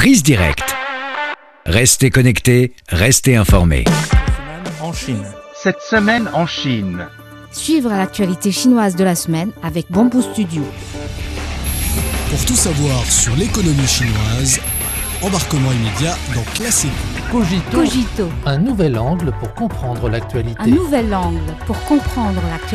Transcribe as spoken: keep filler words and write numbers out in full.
Prise directe. Restez connectés, restez informés. En Chine. Cette semaine en Chine. Suivre l'actualité chinoise de la semaine avec Bamboo Studio. Pour tout savoir sur l'économie chinoise, embarquement immédiat dans Classique. Cogito. Cogito, Un nouvel angle pour comprendre l'actualité. un nouvel angle pour comprendre l'actualité.